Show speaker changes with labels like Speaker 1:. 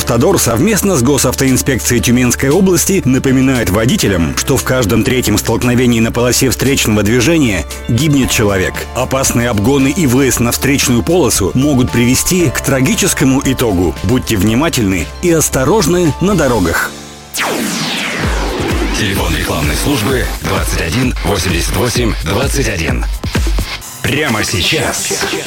Speaker 1: «Автодор» совместно с Госавтоинспекцией Тюменской области напоминает водителям, что в каждом третьем столкновении на полосе встречного движения гибнет человек. Опасные обгоны и выезд на встречную полосу могут привести к трагическому итогу. Будьте внимательны и осторожны на дорогах.
Speaker 2: Телефон рекламной службы 21 88 21. Прямо сейчас.